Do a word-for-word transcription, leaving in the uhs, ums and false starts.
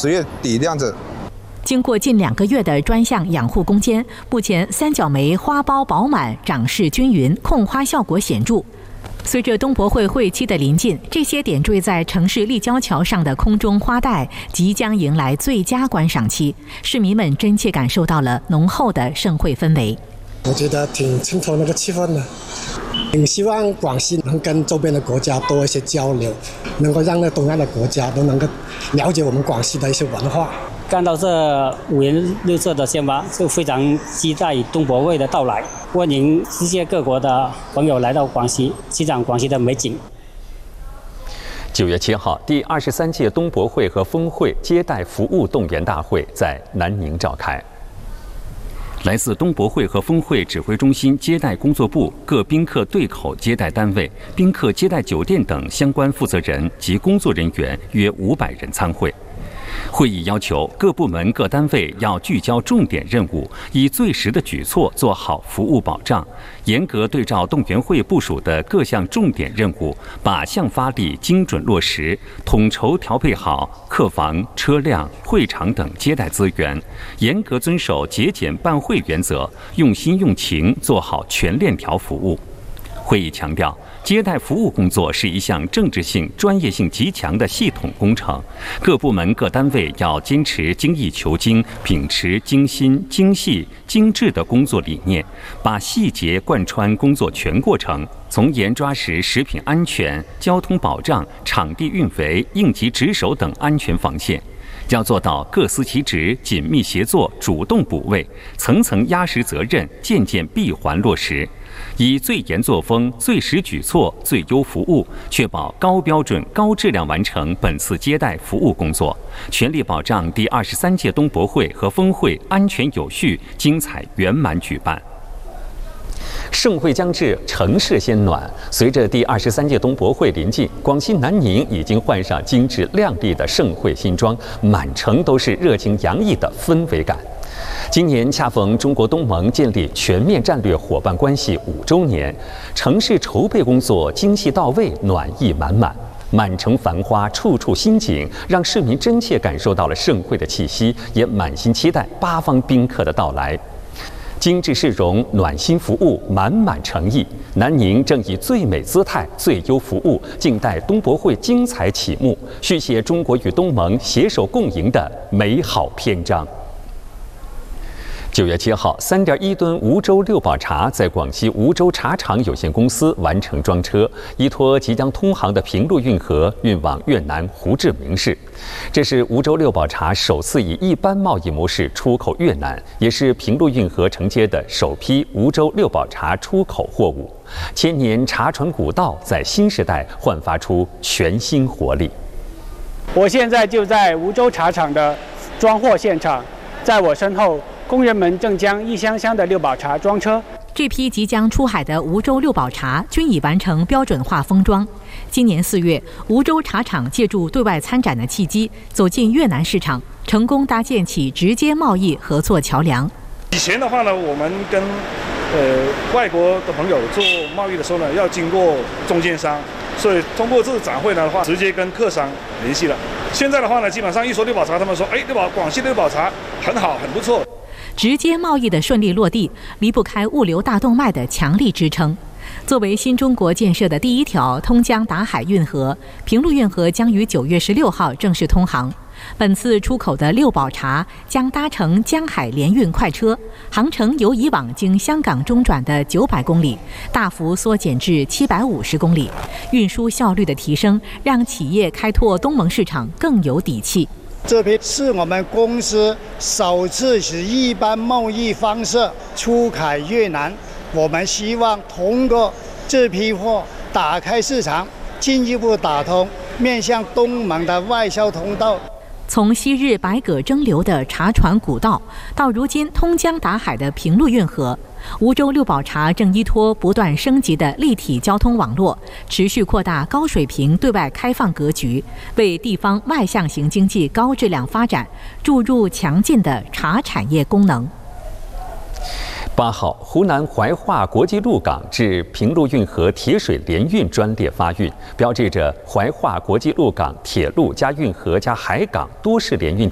十月底这样子。 经过近两个月的专项养护攻坚，目前三角梅花苞饱满，长势均匀，控花效果显著。随着东博会会期的临近，这些点缀在城市立交桥上的空中花带即将迎来最佳观赏期，市民们真切感受到了浓厚的盛会氛围。 我觉得挺衬托那个气氛的，挺希望广西能跟周边的国家多一些交流，能够让那东亚的国家都能够了解我们广西的一些文化。 看到这五颜六色的鲜花，就非常期待东博会的到来，欢迎世界各国的朋友来到广西，欣赏广西的美景。 九月七号，第二十三届东博会和峰会接待服务动员大会在南宁召开。来自东博会和峰会指挥中心接待工作部、各宾客对口接待单位、宾客接待酒店等相关负责人及工作人员约五百人参会。会议要求各部门各单位要聚焦重点任务，以最实的举措做好服务保障，严格对照动员会部署的各项重点任务，靶向发力，精准落实，统筹调配好客房、车辆、会场等接待资源，严格遵守节俭办会原则，用心用情做好全链条服务。会议强调，接待服务工作是一项政治性、专业性极强的系统工程，各部门各单位要坚持精益求精，秉持精心、精细、精致的工作理念，把细节贯穿工作全过程，从严抓实食品安全、交通保障、场地运维、应急值守等安全防线。要做到各司其职、紧密协作、主动补位，层层压实责任，件件闭环落实，以最严作风、最实举措、最优服务，确保高标准、高质量完成本次接待服务工作，全力保障第二十三届东博会和峰会安全有序、精彩圆满举办。盛会将至，城市先暖。随着第二十三届东博会临近，广西南宁已经换上精致亮丽的盛会新装，满城都是热情洋溢的氛围感。今年恰逢中国东盟建立全面战略伙伴关系五周年，城市筹备工作精细到位，暖意满满。满城繁花，处处新景，让市民真切感受到了盛会的气息，也满心期待八方宾客的到来。精致市容、暖心服务、满满诚意，南宁正以最美姿态、最优服务，静待东博会精彩启幕，续写中国与东盟携手共赢的美好篇章。九月七号，三点一吨梧州六宝茶在广西梧州茶厂有限公司完成装车，依托即将通航的平陆运河运往越南胡志明市。这是梧州六宝茶首次以一般贸易模式出口越南，也是平陆运河承接的首批梧州六宝茶出口货物。千年茶传古道在新时代焕发出全新活力。 我现在就在梧州茶厂的装货现场，在我身后，工人们正将一箱箱的六宝茶装车。 这批即将出海的梧州六宝茶均已完成标准化封装。今年四月，梧州茶厂借助对外参展的契机，走进越南市场，成功搭建起直接贸易合作桥梁。 以前的话呢，我们跟呃外国的朋友做贸易的时候呢，要经过中间商，所以通过这个展会呢的话，直接跟客商联系了。现在的话呢，基本上一说六宝茶，他们说，哎，六宝广西六宝茶很好，很不错。 直接贸易的顺利落地，离不开物流大动脉的强力支撑。作为新中国建设的第一条通江达海运河，平陆运河将于九月十六号正式通航。本次出口的六宝茶将搭乘江海联运快车，航程由以往经香港中转的九百公里，大幅缩减至七百五十公里。运输效率的提升，让企业开拓东盟市场更有底气。 这批是我们公司首次以一般贸易方式出海越南，我们希望通过这批货打开市场，进一步打通面向东盟的外销通道。 从昔日百舸争流的茶船古道，到如今通江达海的平陆运河，梧州六宝茶正依托不断升级的立体交通网络，持续扩大高水平对外开放格局，为地方外向型经济高质量发展注入强劲的茶产业功能。 八号，湖南怀化国际陆港至平陆运河铁水联运专列发运，标志着怀化国际陆港铁路加运河加海港多式联运